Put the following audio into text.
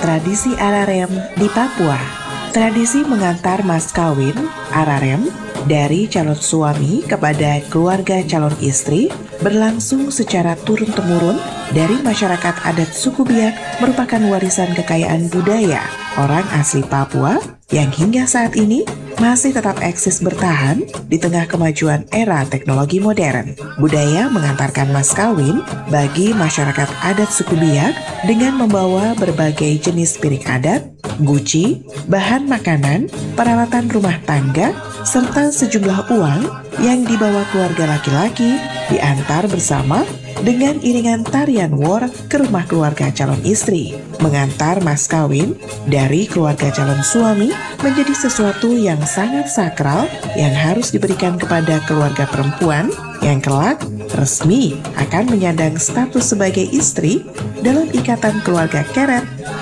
tradisi ararem di Papua. Tradisi mengantar mas kawin ararem dari calon suami kepada keluarga calon istri berlangsung secara turun-temurun dari masyarakat adat suku Biak, merupakan warisan kekayaan budaya orang asli Papua yang hingga saat ini masih tetap eksis bertahan di tengah kemajuan era teknologi modern. Budaya mengantarkan mas kawin bagi masyarakat adat suku Biak dengan membawa berbagai jenis piring adat, guci, bahan makanan, peralatan rumah tangga, serta sejumlah uang yang dibawa keluarga laki-laki diantar bersama dengan iringan tarian war ke rumah keluarga calon istri. Mengantar mas kawin dari keluarga calon suami menjadi sesuatu yang sangat sakral yang harus diberikan kepada keluarga perempuan yang kelak resmi akan menyandang status sebagai istri dalam ikatan keluarga keret